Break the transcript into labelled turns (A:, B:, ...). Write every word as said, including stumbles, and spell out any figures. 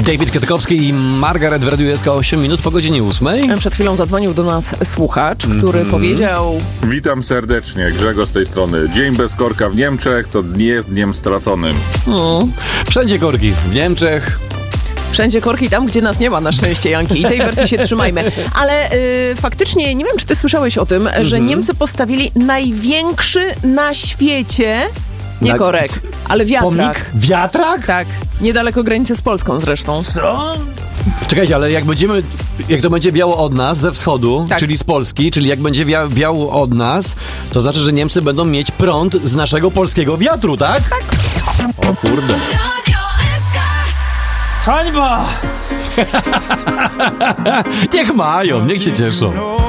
A: David Kwiatkowski i Margaret w Radiu S K osiem minut po godzinie ósmej.
B: Przed chwilą zadzwonił do nas słuchacz, który mm. powiedział...
C: Witam serdecznie, Grzegorz z tej strony. Dzień bez korka w Niemczech to nie jest dniem straconym.
A: Mm. Wszędzie korki w Niemczech.
B: Wszędzie korki tam, gdzie nas nie ma, na szczęście, Janki. I tej wersji się trzymajmy. Ale y, faktycznie, nie wiem, czy ty słyszałeś o tym, mm-hmm. że Niemcy postawili największy na świecie... Nie na... korek, ale wiatrak.
A: Pomnik? Wiatrak?
B: Tak, niedaleko granicy z Polską zresztą.
A: Co? Czekajcie, ale jak będziemy, jak to będzie wiało od nas ze wschodu, tak. czyli z Polski, czyli jak będzie wia, wiało od nas, to znaczy, że Niemcy będą mieć prąd z naszego polskiego wiatru, tak?
B: Tak.
A: O kurde.
D: Hańba!
A: Niech mają, niech się cieszą.